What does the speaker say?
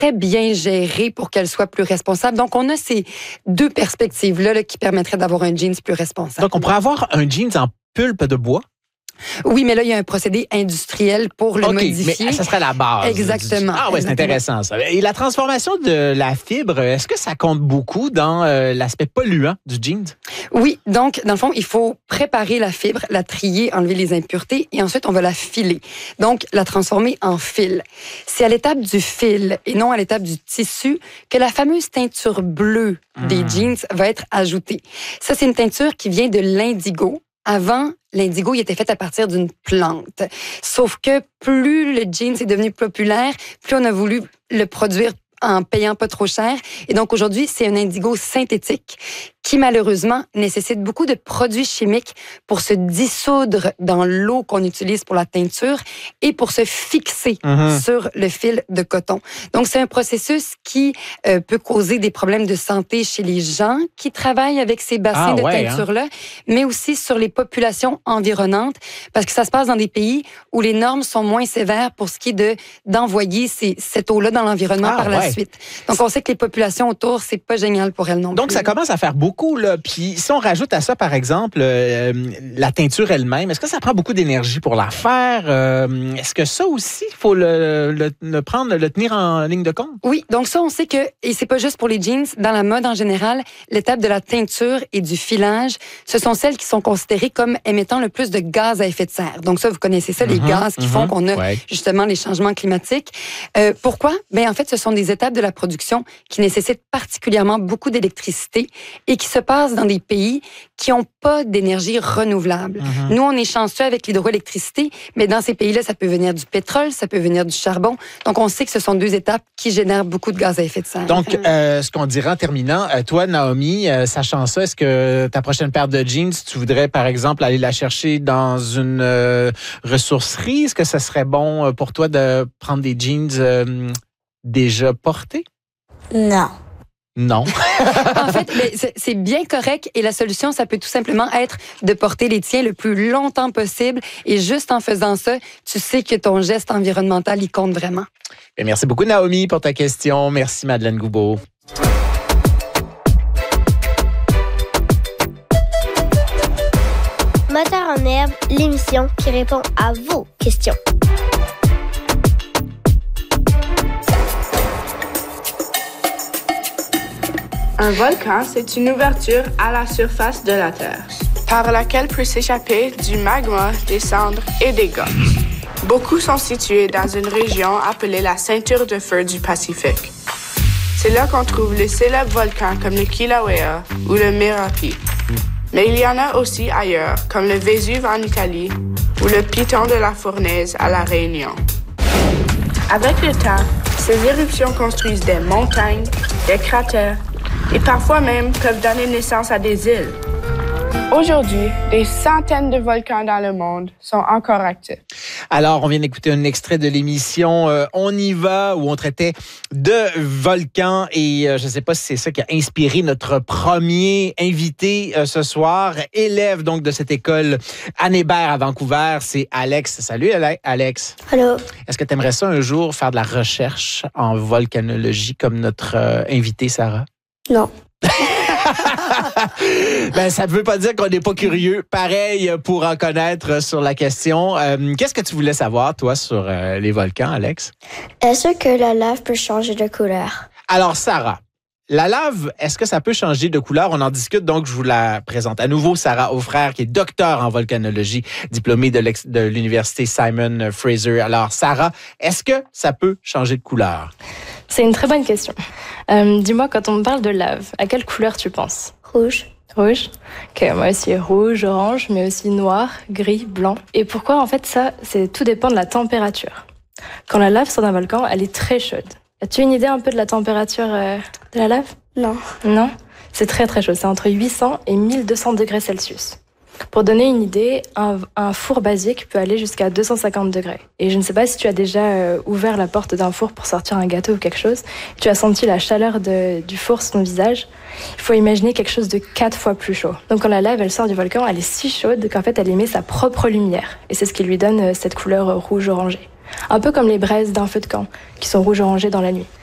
très bien gérée pour qu'elle soit plus responsable. Donc, on a ces deux perspectives-là là, qui permettraient d'avoir un jeans plus responsable. Donc, on pourrait avoir un jeans en pulpe de bois? Oui, mais là, il y a un procédé industriel pour le modifier. Mais ça serait la base. Exactement. Ah oui, c'est intéressant ça. Et la transformation de la fibre, est-ce que ça compte beaucoup dans l'aspect polluant du jeans? Oui, donc, dans le fond, il faut préparer la fibre, la trier, enlever les impuretés et ensuite, on va la filer. Donc, la transformer en fil. C'est à l'étape du fil et non à l'étape du tissu que la fameuse teinture bleue des jeans va être ajoutée. Ça, c'est une teinture qui vient de l'indigo. Avant, l'indigo, il était fait à partir d'une plante. Sauf que plus le jeans est devenu populaire, plus on a voulu le produire en payant pas trop cher. Et donc, aujourd'hui, c'est un indigo synthétique qui, malheureusement, nécessite beaucoup de produits chimiques pour se dissoudre dans l'eau qu'on utilise pour la teinture et pour se fixer sur le fil de coton. Donc, c'est un processus qui peut causer des problèmes de santé chez les gens qui travaillent avec ces bassins de teinture-là, mais aussi sur les populations environnantes, parce que ça se passe dans des pays où les normes sont moins sévères pour ce qui est d'envoyer cette eau-là dans l'environnement par la suite. Donc, on sait que les populations autour, c'est pas génial pour elles non plus. Donc, ça commence à faire beaucoup, là. Puis, si on rajoute à ça, par exemple, la teinture elle-même, est-ce que ça prend beaucoup d'énergie pour la faire? Est-ce que ça aussi, il faut le tenir en ligne de compte? Oui, donc ça, on sait que, et c'est pas juste pour les jeans, dans la mode en général, l'étape de la teinture et du filage, ce sont celles qui sont considérées comme émettant le plus de gaz à effet de serre. Donc ça, vous connaissez ça, les gaz qui font qu'on a justement les changements climatiques. Pourquoi? Ben en fait, ce sont des étapes de la production qui nécessitent particulièrement beaucoup d'électricité et qui se passent dans des pays qui n'ont pas d'énergie renouvelable. Nous, on est chanceux avec l'hydroélectricité, mais dans ces pays-là, ça peut venir du pétrole, ça peut venir du charbon. Donc, on sait que ce sont deux étapes qui génèrent beaucoup de gaz à effet de serre. Donc, ce qu'on dirait en terminant, toi, Naomi, sachant ça, est-ce que ta prochaine paire de jeans, tu voudrais, par exemple, aller la chercher dans une ressourcerie? Est-ce que ça serait bon pour toi de prendre des jeans déjà portés? Non. Non. En fait, c'est bien correct et la solution, ça peut tout simplement être de porter les tiens le plus longtemps possible et juste en faisant ça, tu sais que ton geste environnemental, il compte vraiment. Et merci beaucoup, Naomi, pour ta question. Merci, Madeleine Goubeau. Moteur en herbe, l'émission qui répond à vos questions. Un volcan, c'est une ouverture à la surface de la Terre, par laquelle peut s'échapper du magma, des cendres et des gaz. Beaucoup sont situés dans une région appelée la ceinture de feu du Pacifique. C'est là qu'on trouve les célèbres volcans comme le Kilauea ou le Merapi. Mais il y en a aussi ailleurs, comme le Vésuve en Italie ou le Piton de la Fournaise à La Réunion. Avec le temps, ces éruptions construisent des montagnes, des cratères, et parfois même peuvent donner naissance à des îles. Aujourd'hui, des centaines de volcans dans le monde sont encore actifs. Alors, on vient d'écouter un extrait de l'émission On y va, où on traitait de volcans. Et je ne sais pas si c'est ça qui a inspiré notre premier invité ce soir, élève donc de cette école Anne Hébert à Vancouver. C'est Alex. Salut, Alex. Allô. Est-ce que tu aimerais ça un jour faire de la recherche en volcanologie comme notre invitée Sarah? Non. Ben, ça ne veut pas dire qu'on n'est pas curieux. Pareil pour en connaître sur la question. Qu'est-ce que tu voulais savoir, toi, sur les volcans, Alex? Est-ce que la lave peut changer de couleur? Alors, Sarah, la lave, est-ce que ça peut changer de couleur? On en discute, donc je vous la présente à nouveau. Sarah Auffrère, qui est docteur en volcanologie, diplômée de l'université Simon Fraser. Alors, Sarah, est-ce que ça peut changer de couleur? C'est une très bonne question. Dis-moi, quand on parle de lave, à quelle couleur tu penses? Rouge. Rouge? Ok, moi aussi rouge, orange, mais aussi noir, gris, blanc. Et pourquoi? En fait, ça, tout dépend de la température. Quand la lave sort d'un volcan, elle est très chaude. As-tu une idée un peu de la température de la lave? Non. Non? C'est très très chaud. C'est entre 800 et 1200 degrés Celsius. Pour donner une idée, un four basique peut aller jusqu'à 250 degrés. Et je ne sais pas si tu as déjà ouvert la porte d'un four pour sortir un gâteau ou quelque chose. Tu as senti la chaleur du four sur ton visage. Il faut imaginer quelque chose de 4 fois plus chaud. Donc quand la lave, elle sort du volcan, elle est si chaude qu'en fait, elle émet sa propre lumière. Et c'est ce qui lui donne cette couleur rouge-orangée. Un peu comme les braises d'un feu de camp, qui sont rouge-orangées dans la nuit.